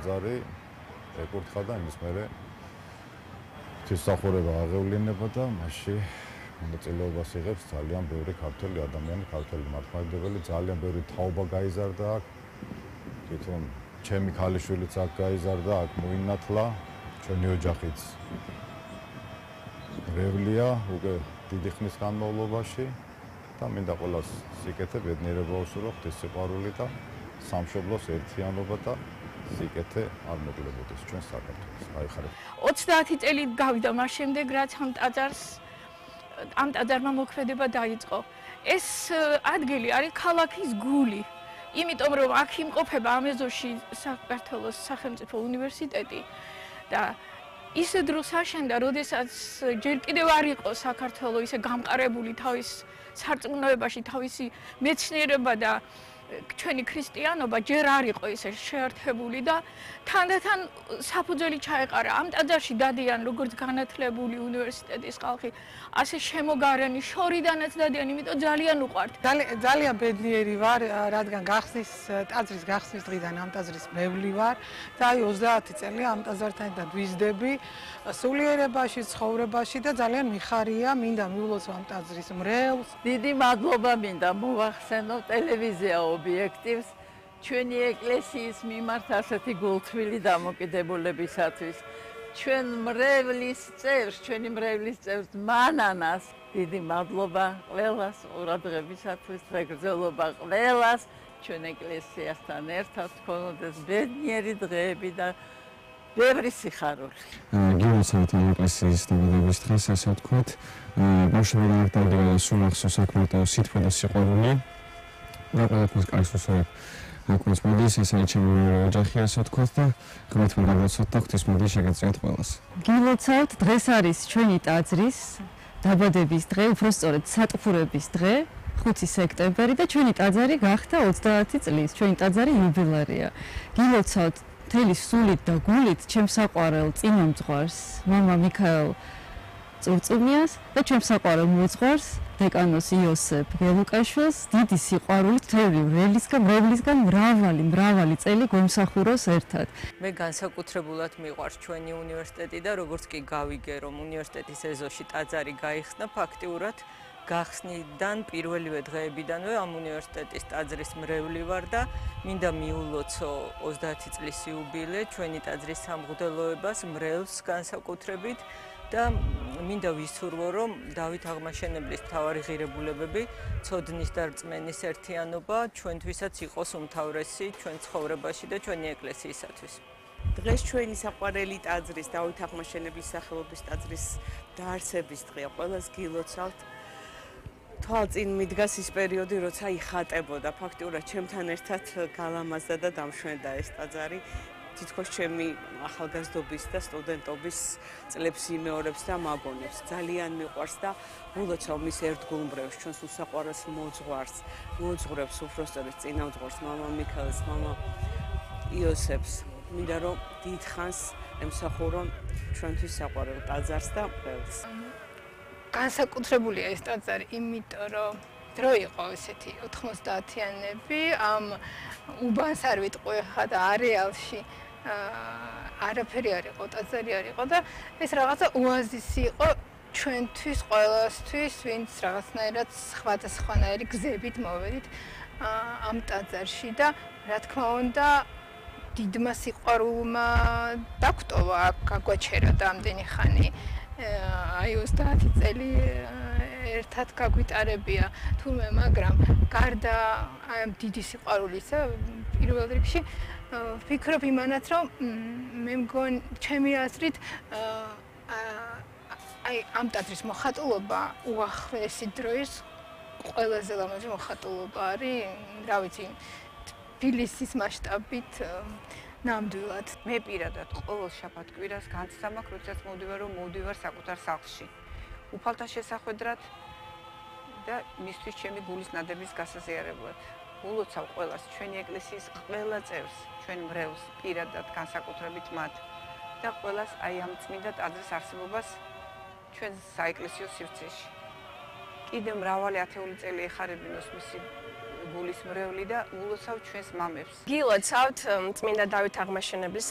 ტაძარი ეკურთხა და იმის მერე ღვთისმსახურება აღევლინება და მასში მონაწილეობას იღებს ძალიან ბევრი ქართველი ადამიანი, ქართველი მართლმადიდებელი, ძალიან ბევრი თაობა გაიზარდა აქ. თვითონ ჩემი ქალიშვილიც აქ გაიზარდა, აქ მოინათლა, ჩვენი ოჯახიც მრევლია უკვე დიდი ხნის განმავლობაში და მინდა ყველას სიკეთე, ბედნიერება უსურო, ღვთისმსიყვარული და სამშობლოს ერთიანობა და სიკეთე არ მოგლებოდეს ჩვენ საქართველოს. აიხარეთ. 30 წელი გავიდა მას შემდეგ, რაც ამ ტაძარმა მოქმედება დაიწყო. ეს ადგილი არის ქალაქის გული. იმიტომ რომ აქ იმყოფება ამ ეზოში საქართველოს სახელმწიფო უნივერსიტეტი და ისე დროს აშენდა, როდესაც ჯერ კიდევ არ იყო საქართველოს ისე გამყარებული თავის სარწმუნოებაში, თავისი მეცნიერება და ჩვენი ქრისტიანობა ჯერ არ იყო ისე შეერთებული და თანდათან საფუძველი ჩაეყარა. ამ ტაძარში დადიან როგორც განათლებული უნივერსიტეტის ხალხი, ასე შემოგარენი, შორიდანაც დადიან, იმიტომ ძალიან უყვართ. ძალიან ბედნიერი ვარ, რადგან ტაძრის გახსნის დღიდან ამ ტაძრის მრევლი ვარ და აი 30 წელი ამ ტაძართან ერთად ვიზრდები სულიერებაში, ცხოვრებაში და ძალიან მიხარია, მინდა მივლოცო ამ ტაძრის მრევლს. დიდი მადლობა მინდა მოვახსენო ტელევიზია ობიექტივს ჩვენი ეკლესიის მიმართ ასეთი გულთბილი დამოკიდებულებისათვის. ჩვენი მრევლის წევრს მანანას დიდი მადლობა ყველას ყურადღებისათვის, მეგრძელობა ყველას ჩვენ ეკლესიასთან ერთად გქონოდეს ბედნიერი დღეები და ბევრი სიხარული. გილოცავთ ამ ეკლესიის დაბადების დღეს, ასე ვთქვათ, ბავშვებთან ერთად სულ ახსოვს საქმეთა სითბო და სიყვარული. და ყველაფერს კარგს ვუსურვებ. აკვნის მოდის, ეს არის ჩემი ოჯახი, ასე ვთქვათ და გმეთმა გაგვაცოთ და ღვთის მოდი შეგეწიოთ ყველას. გილოცავთ, დღეს არის ჩვენი ტაძრის დაბადების დღე, უბრალოდ სატყურების დღე, 5 სექტემბერი და ჩვენი ტაძარი გახდა 30 წლის. ჩვენი ტაძარი იუბილეია. გილოცავთ მთელი სულით და გულით ჩემს საყვარელ წინამძღვარს, მამა მიქაელ წურწუმიას და ჩემს საყვარელ მოძღვარს დეკანოს იოსებ გელუკაშვილს დიდი სიყვარულით მთელი მრევლისგან მრავალი წელი გვემსახუროს ერთად. მე განსაკუთრებულად მიყვარს ჩვენი უნივერსიტეტი და როგორც კი გავიგე, რომ უნივერსიტეტის ეზოში ტაძარი გაიხსნა, ფაქტიურად გახსნიდან პირველივე დღეებიდანვე ამ უნივერსიტეტის ტაძრის მრევლი ვარ და მინდა მიულოცო 30 წლის იუბილე ჩვენი ტაძრის სამღვდელოებას, მრევლს განსაკუთრებით და მინდა ვისურვო, რომ დავით აღმაშენებლის მთავარი ღირებულებები, ცოდნის და რწმენის ერთიანობა ჩვენთვისაც იყოს უმთავრესი ჩვენ ცხოვრებაში და ჩვენი ეკლესიისათვის. დღეს ჩვენი საყვარელი ტაძრის, დავით აღმაშენებლის სახელობის ტაძრის დაარსების დღეა. ყველას გილოცავთ. თვალწინ მიდგას ის პერიოდი, როცა იხატებოდა. ფაქტიურად ჩემთან ერთად გალამაზდა და დამშვენდა ეს ტაძარი. თითქოს ჩემი ახალგაზრდობის და სტუდენტობის წლებს იმეორებს და მაგონებს. ძალიან მიყვარს და ვილოცავ მის ერთგულ მრევლს, ჩვენს უსაყვარლეს მოძღვრებს, უბრალოდ წინამძღვარს, მამა მიქაელს, მამა იოსებს. მინდა რომ დიდხანს ემსახურონ ჩვენთვის საყვარელ ტაძარს და მრევლს. განსაკუთრებულია ეს ტაძარი, იმიტომ რომ დრო იყო ესეთი 90-იანები, ამ უბანს არ ვიტყვი ხა და არეალში არაფერი არ იყო, ტაძარი არ იყო და ეს რაღაცა ოაზისი იყო ჩვენთვის, ყველასთვის, ვინც რაღაცნაირად სხვადასხვანაირი გზებით მოვედით ამ ტაძარში და რა თქმა უნდა დიდმა სიყვარულმა დაგვტოვა, გაგვაჩერა და ამდენი ხანი აი 30 წელი ერთად გაგვიტარებია თურმე, მაგრამ გარდა ამ დიდი სიყვარულისა პირველ რიგში ვფიქრობ იმანაც, რომ მე მგონი ჩემი აზრით აი ამ ტაძრის მოხატულობა უახლესი დროის ყველაზე ლამაზი მოხატულობა არის, რა ვიცი, თბილისის მასშტაბით ნამდვილად. მე პირადად ყოველ შაბათ-კვირას განცდა მაქვს, როდესაც მოვდივარ საკუთარ სახლში. უფალთა შესახვედრად და მისთვის ჩემი გულის ნადების გასაზიარებლად. ულოცავ ყველას, ჩვენი ეკლესიის ყველა წევრს, ჩვენ მრევლს პირადად განსაკუთრებით მათ და ყველას აი ამ წმინდა ტაძრის არსებობას ჩვენ საეკლესიო სივრცეში. კიდევ მრავალი ათეული წელი ეხარებინოს მისი გულის მრევლი და ულოცავ ჩვენს მამებს. გილოცავთ წმინდა დავით აღმაშენებლის